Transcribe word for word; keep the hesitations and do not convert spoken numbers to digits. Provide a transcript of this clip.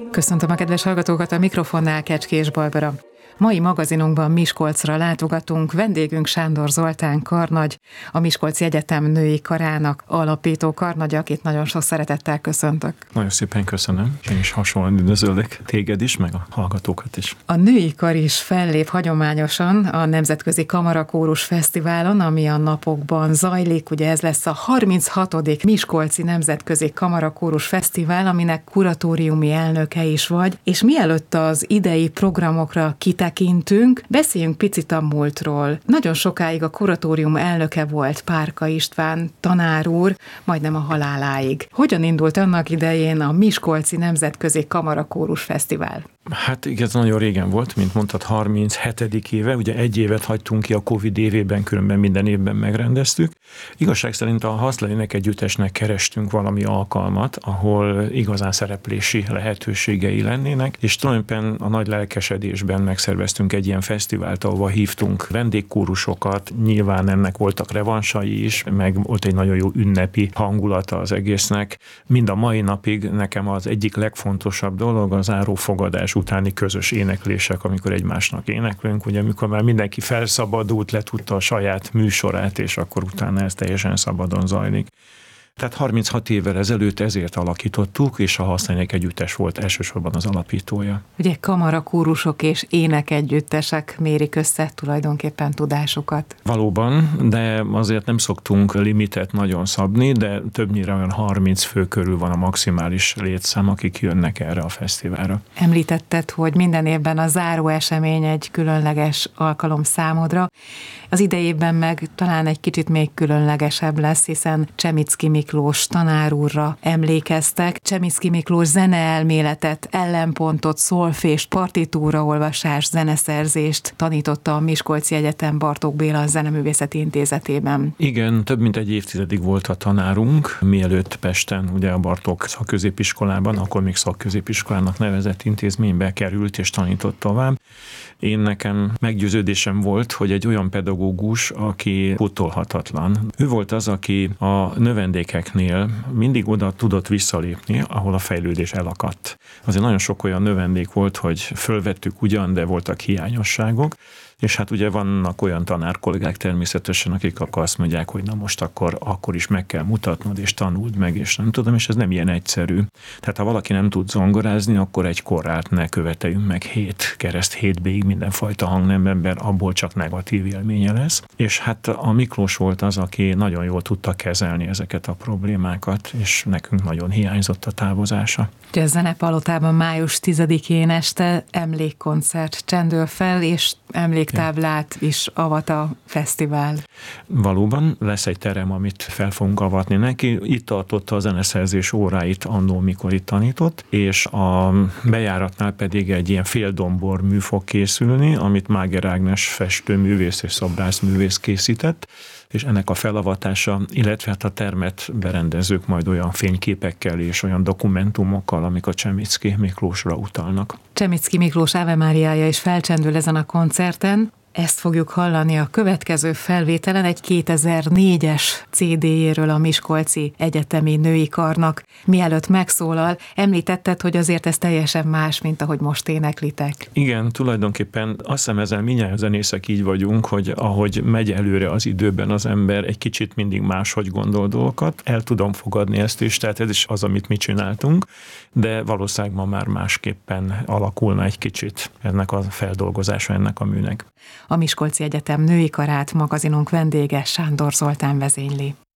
Köszöntöm a kedves hallgatókat, a mikrofonnál Kecskés Barbara. Mai magazinunkban Miskolcra látogatunk, vendégünk Sándor Zoltán karnagy, a Miskolci Egyetem női karának alapító karnagy, akit nagyon sok szeretettel köszöntök. Nagyon szépen köszönöm, én is hasonlóan üdvözöllek téged is, meg a hallgatókat is. A női kar is fellép hagyományosan a Nemzetközi Kamarakórus Fesztiválon, ami a napokban zajlik. Ugye ez lesz a harminchatodik Miskolci Nemzetközi Kamarakórus Fesztivál, aminek kuratóriumi elnöke is vagy, és mielőtt az idei programokra kitekintünk, beszéljünk picit a múltról. Nagyon sokáig a kuratórium elnöke volt Párka István tanár úr, majdnem a haláláig. Hogyan indult annak idején a Miskolci Nemzetközi Kamarakórus Fesztivál? Hát igen, nagyon régen volt, mint mondtad, harminchetedik éve, ugye egy évet hagytunk ki a Covid évében, különben minden évben megrendeztük. Igazság szerint a Haszleinek együttesnek kerestünk valami alkalmat, ahol igazán szereplési lehetőségei lennének, és tulajdonképpen a nagy lelkesedésben megszerveztünk egy ilyen fesztivált, ahova hívtunk vendégkórusokat, nyilván ennek voltak revansai is, meg volt egy nagyon jó ünnepi hangulata az egésznek. Mind a mai napig nekem az egyik legfontosabb dolog az zárófogadás utáni közös éneklések, amikor egymásnak éneklünk, ugye amikor már mindenki felszabadult, letudta a saját műsorát, és akkor utána ez teljesen szabadon zajlik. Tehát harminchat évvel ezelőtt ezért alakítottuk, és a Haszleinek együttes volt elsősorban az alapítója. Ugye kamarakórusok és énekegyüttesek mérik össze tulajdonképpen tudásukat. Valóban, de azért nem szoktunk limitet nagyon szabni, de többnyire olyan harminc fő körül van a maximális létszám, akik jönnek erre a fesztiválra. Említetted, hogy minden évben a záró esemény egy különleges alkalom számodra. Az idejében meg talán egy kicsit még különlegesebb lesz, hiszen Csemicki Miklós tanár úrra emlékeztek. Csemicki Miklós zeneelméletet, ellenpontot, szolfést, partitúraolvasást, zeneszerzést tanította a Miskolci Egyetem Bartók Béla Zeneművészeti Intézetében. Igen, több mint egy évtizedig volt a tanárunk, mielőtt Pesten, ugye a Bartók szakközépiskolában, akkor még szakközépiskolának nevezett intézménybe került és tanított tovább. Én nekem meggyőződésem volt, hogy egy olyan pedagógus, aki pótolhatatlan. Ő volt az, aki a növendékeknél mindig oda tudott visszalépni, ahol a fejlődés elakadt. Azért nagyon sok olyan növendék volt, hogy fölvettük ugyan, de voltak hiányosságok, és hát ugye vannak olyan tanárkollégák természetesen, akik akkor azt mondják, hogy na most akkor, akkor is meg kell mutatnod, és tanuld meg, és nem tudom, és ez nem ilyen egyszerű. Tehát ha valaki nem tud zongorázni, akkor egy korát ne követeljünk meg hét kereszt, hét béig mindenfajta hangnemben, mert abból csak negatív élménye lesz. És hát a Miklós volt az, aki nagyon jól tudta kezelni ezeket a problémákat, és nekünk nagyon hiányzott a távozása. Ugye a Zenepalotában május tizedikén este emlékkoncert csendül fel, és emléktáblát is avat a fesztivál. Valóban lesz egy terem, amit fel fogunk avatni neki. Itt tartotta a zeneszerzés óráit annó, mikor itt tanított, és a bejáratnál pedig egy ilyen féldombor mű fog készülni, amit Máger Ágnes festőművész és szobrászművész készített, és ennek a felavatása, illetve hát a termet berendezők majd olyan fényképekkel és olyan dokumentumokkal, amik a Csemicki Miklósra utalnak. Csemicki Miklós Ave Máriája is felcsendül ezen a koncerten. Ezt fogjuk hallani a következő felvételen egy kétezer-négyes cé dé-jéről a Miskolci Egyetemi Női Karnak. Mielőtt megszólal, említetted, hogy azért ez teljesen más, mint ahogy most éneklitek. Igen, tulajdonképpen azt hiszem ezzel mindjárt zenészek így vagyunk, hogy ahogy megy előre az időben az ember, egy kicsit mindig máshogy gondol dolgokat. El tudom fogadni ezt is, tehát ez is az, amit mi csináltunk, de valószínűleg ma már másképpen alakulna egy kicsit ennek a feldolgozása, ennek a műnek. A Miskolci Egyetem Női Karát magazinunk vendége Sándor Zoltán vezényli.